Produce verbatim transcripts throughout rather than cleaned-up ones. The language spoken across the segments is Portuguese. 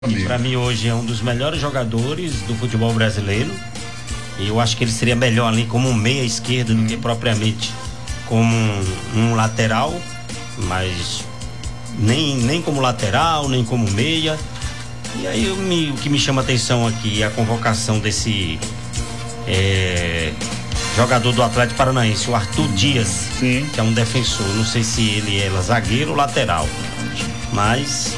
Para mim hoje é um dos melhores jogadores do futebol brasileiro. E eu acho que ele seria melhor ali como um meia esquerda do que propriamente como um, um lateral, mas nem, nem como lateral, nem como meia. E aí eu me, o que me chama a atenção aqui é a convocação desse é, jogador do Atlético Paranaense, o Arthur Dias, Sim. que é um defensor. Não sei se ele é zagueiro ou lateral, mas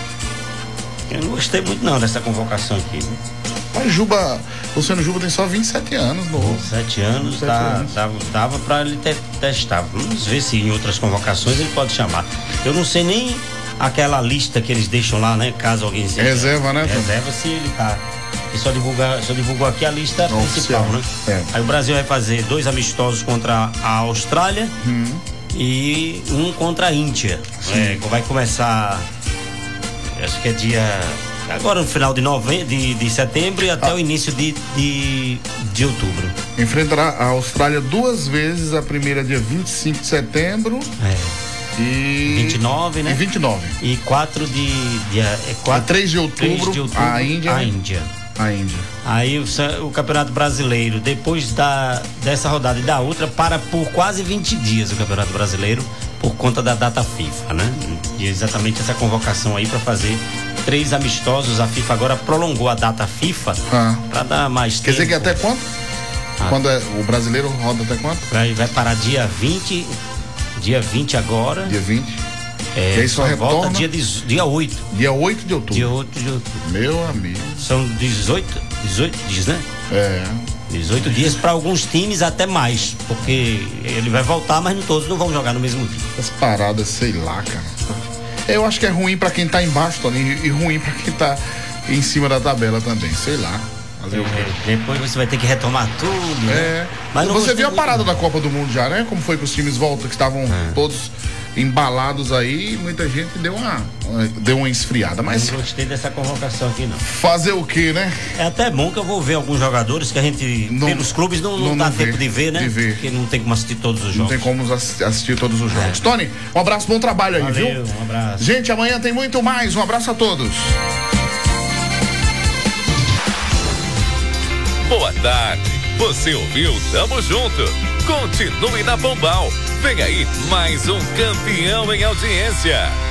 eu não gostei muito não dessa convocação aqui. Mas Juba, o Luciano Juba tem só vinte e sete anos, novo. vinte e sete anos, dá, anos. Dava, dava pra ele te, testar. Vamos ver se em outras convocações ele pode chamar. Eu não sei nem aquela lista que eles deixam lá, né? Caso alguém seja. Reserva, né? Reserva se ele tá. E só, divulga, só divulgou aqui a lista Não, principal, oficial. né? É. Aí o Brasil vai fazer dois amistosos contra a Austrália hum. e um contra a Índia. É, vai começar, acho que é dia. Agora no final de, nove... de, de setembro e até ah. o início de, de, de outubro. Enfrentará a Austrália duas vezes, a primeira dia vinte e cinco de setembro. É. E vinte e nove, né? E vinte e nove. E quatro de. de é quatro, três de outubro, três de outubro a Índia. A Índia. A Índia. Aí o, o Campeonato Brasileiro, depois da, dessa rodada e da outra, para por quase vinte dias o Campeonato Brasileiro, por conta da data FIFA, né? E exatamente essa convocação aí para fazer três amistosos. A FIFA agora prolongou a data FIFA ah. para dar mais tempo. Quer dizer que até quanto? Ah. Quando é, o brasileiro roda até quanto? Vai, vai parar dia vinte. Dia vinte agora. Dia vinte. É, e aí só retorna volta dia, dia oito. Dia oito de outubro. Dia oito de outubro. Meu amigo. São dezoito, dezoito dias, né? É. dezoito dias para alguns times até mais, porque ele vai voltar, mas não todos não vão jogar no mesmo dia. As paradas, sei lá, cara. Eu acho que é ruim para quem tá embaixo, Tony, e ruim para quem tá em cima da tabela também, sei lá. É, depois você vai ter que retomar tudo, né? É. Mas você viu a parada da Copa do Mundo já, né? Como foi que os times voltam, que estavam é. todos embalados aí, muita gente deu uma, deu uma esfriada, mas... Não gostei dessa convocação aqui, não. Fazer o quê, né? É até bom que eu vou ver alguns jogadores que a gente, não, pelos clubes, não, não, não dá não tempo de ver, né? De ver. Porque não tem como assistir todos os jogos. Não tem como assistir todos os jogos. É. Tony, um abraço, bom trabalho aí, Valeu, viu? Um abraço. Gente, amanhã tem muito mais, um abraço a todos. Boa tarde, você ouviu Tamo Junto, continue na Pombal, vem aí mais um campeão em audiência.